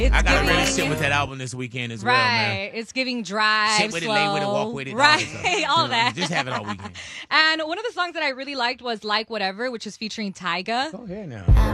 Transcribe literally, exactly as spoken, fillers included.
It's I gotta giving, really sit with that album this weekend as right. well, man. It's giving drive, Sit with slow, it, lay with it, walk with it, right? all, all you know, that. Just have it all weekend. And one of the songs that I really liked was "Like Whatever," which is featuring Tyga. Go ahead now.